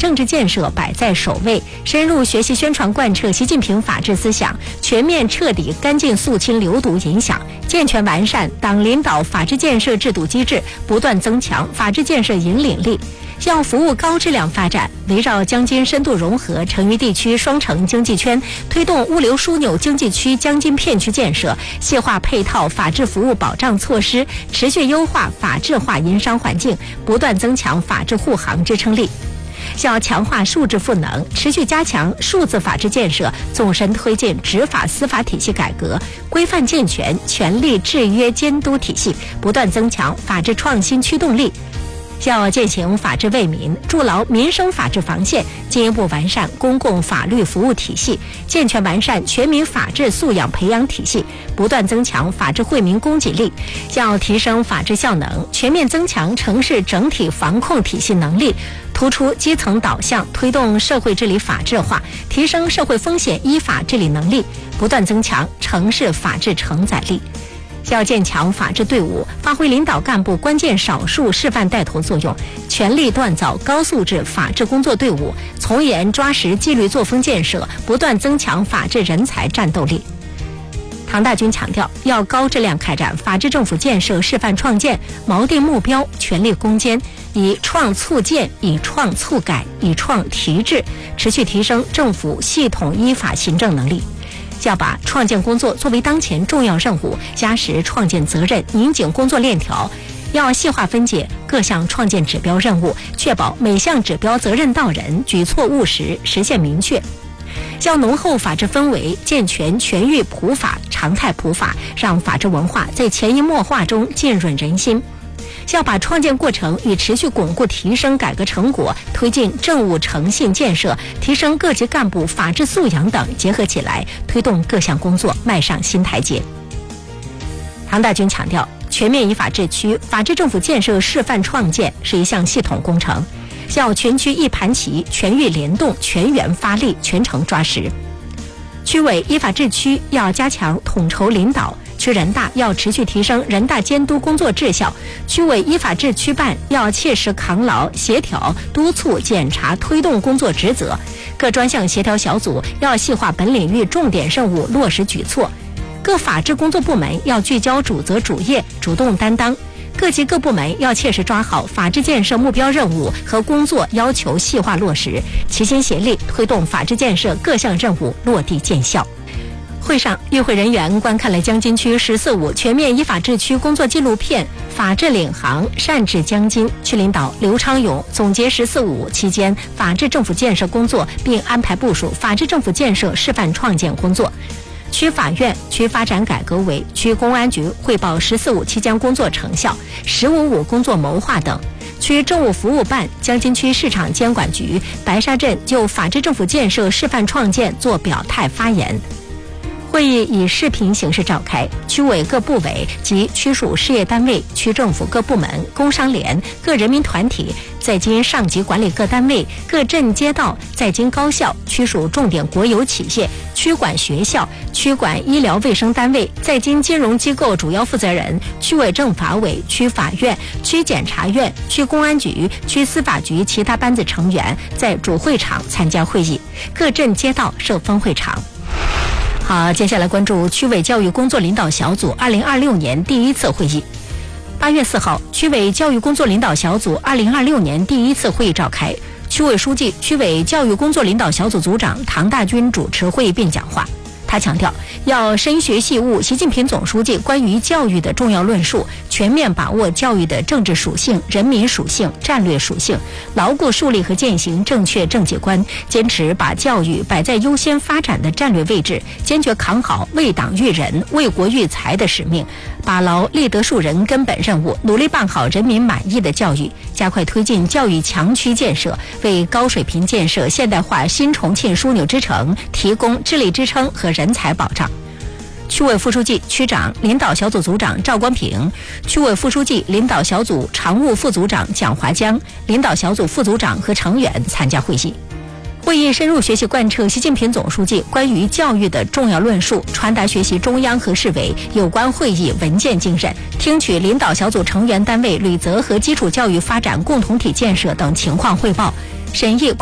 政治建设摆在首位，深入学习宣传贯彻习近平法治思想，全面彻底干净肃清流毒影响，健全完善党领导法治建设制度机制，不断增强法治建设引领力。要服务高质量发展，围绕江津深度融合成渝地区双城经济圈，推动物流枢纽经济区江津片区建设，细化配套法治服务保障措施，持续优化法治化营商环境，不断增强法治护航支撑力。要强化数字赋能，持续加强数字法治建设，纵深推进执法司法体系改革，规范健全权力制约监督体系，不断增强法治创新驱动力。要践行法治为民，筑牢民生法治防线，进一步完善公共法律服务体系，健全完善全民法治素养培养体系，不断增强法治惠民供给力。要提升法治效能，全面增强城市整体防控体系能力，突出基层导向，推动社会治理法治化，提升社会风险依法治理能力，不断增强城市法治承载力。要建强法治队伍，发挥领导干部关键少数示范带头作用，全力锻造高素质法治工作队伍，从严抓实纪律作风建设，不断增强法治人才战斗力。唐大军强调，要高质量开展法治政府建设示范创建，锚定目标，全力攻坚，以创促建，以创促改，以创提质，持续提升政府系统依法行政能力。要把创建工作作为当前重要任务，加实创建责任，拧紧工作链条。要细化分解各项创建指标任务，确保每项指标责任到人，举措务实，实现明确。要浓厚法治氛围，健全全域普法、常态普法，让法治文化在潜移默化中浸润人心。要把创建过程与持续巩固提升改革成果、推进政务诚信建设、提升各级干部法治素养等结合起来，推动各项工作迈上新台阶。唐大军强调，全面依法治区法治政府建设示范创建是一项系统工程，要全区一盘棋，全域联动，全员发力，全程抓实。区委依法治区要加强统筹领导，区人大要持续提升人大监督工作质效，区委依法治区办要切实扛牢协调、督促、检查、推动工作职责，各专项协调小组要细化本领域重点任务，落实举措，各法治工作部门要聚焦主责主业，主动担当，各级各部门要切实抓好法治建设目标任务和工作要求细化落实，齐心协力推动法治建设各项任务落地见效。会上，与会人员观看了江津区“14·5”全面依法治区工作纪录片《法治领航，善治江津》。区领导刘昌勇总结“14·5”期间法治政府建设工作，并安排部署法治政府建设示范创建工作。区法院、区发展改革委、区公安局汇报“14·5”期间工作成效、“15·5”工作谋划等。区政务服务办、江津区市场监管局、白沙镇就法治政府建设示范创建作表态发言。会议以视频形式召开，区委各部委及区属事业单位、区政府各部门、工商联、各人民团体、在京上级管理各单位、各镇街道、在京高校、区属重点国有企业、区管学校、区管医疗卫生单位、在京金融机构主要负责人、区委政法委、区法院、区检察院、区公安局、区司法局其他班子成员在主会场参加会议，各镇街道设分会场。好，接下来关注区委教育工作领导小组2026年第一次会议。8月4号，区委教育工作领导小组2026年第一次会议召开，区委书记、区委教育工作领导小组组长唐大军主持会议并讲话。他强调，要深学细悟习近平总书记关于教育的重要论述，全面把握教育的政治属性、人民属性、战略属性，牢固树立和践行正确政绩观，坚持把教育摆在优先发展的战略位置，坚决扛好为党育人、为国育才的使命，把牢立德树人根本任务，努力办好人民满意的教育，加快推进教育强区建设，为高水平建设现代化新重庆枢纽之城提供智力支撑和人才保障。区委副书记、区长、领导小组组长赵光平，区委副书记、领导小组常务副组长蒋华江，领导小组副组长和成员参加会议。会议深入学习贯彻习近平总书记关于教育的重要论述，传达学习中央和市委有关会议文件精神，听取领导小组成员单位履责和基础教育发展共同体建设等情况汇报，审议